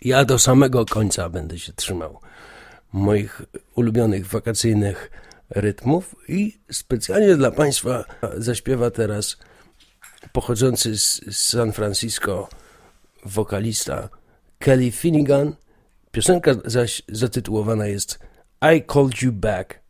Ja do samego końca będę się trzymał moich ulubionych wakacyjnych rytmów i specjalnie dla Państwa zaśpiewa teraz pochodzący z San Francisco wokalista Kelly Finnegan. Piosenka zaś zatytułowana jest I Called You Back.